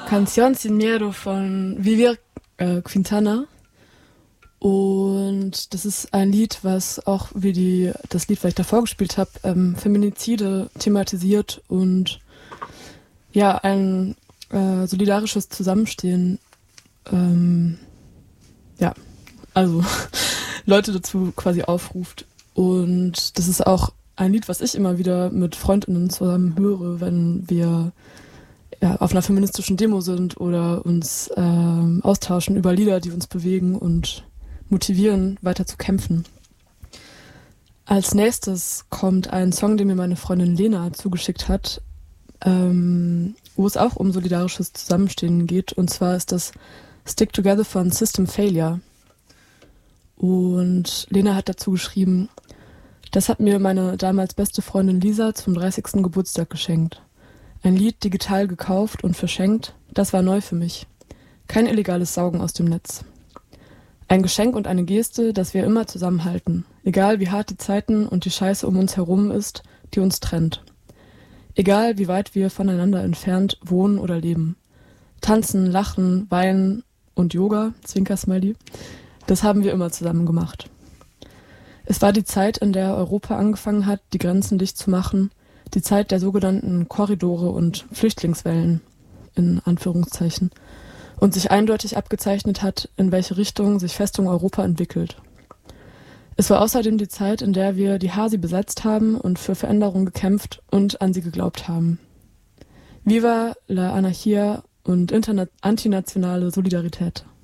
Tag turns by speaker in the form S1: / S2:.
S1: Canción Sin Miedo von Vivir Quintana. Und das ist ein Lied, was auch wie das Lied, was ich davor gespielt habe, Feminizide thematisiert und ja, ein solidarisches Zusammenstehen, ja, also Leute dazu quasi aufruft. Und das ist auch ein Lied, was ich immer wieder mit Freundinnen zusammen höre, wenn wir auf einer feministischen Demo sind oder uns austauschen über Lieder, die uns bewegen und motivieren, weiter zu kämpfen. Als nächstes kommt ein Song, den mir meine Freundin Lena zugeschickt hat, wo es auch um solidarisches Zusammenstehen geht. Und zwar ist das Stick Together von System Failure. Und Lena hat dazu geschrieben: Das hat mir meine damals beste Freundin Lisa zum 30. Geburtstag geschenkt. Ein Lied digital gekauft und verschenkt, das war neu für mich. Kein illegales Saugen aus dem Netz. Ein Geschenk und eine Geste, dass wir immer zusammenhalten, egal wie hart die Zeiten und die Scheiße um uns herum ist, die uns trennt. Egal wie weit wir voneinander entfernt wohnen oder leben. Tanzen, lachen, weinen und Yoga, Zwinker-Smiley, das haben wir immer zusammen gemacht. Es war die Zeit, in der Europa angefangen hat, die Grenzen dicht zu machen, die Zeit der sogenannten Korridore und Flüchtlingswellen, in Anführungszeichen, und sich eindeutig abgezeichnet hat, in welche Richtung sich Festung Europa entwickelt. Es war außerdem die Zeit, in der wir die Hasi besetzt haben und für Veränderung gekämpft und an sie geglaubt haben. Viva la Anarchia und antinationale Solidarität.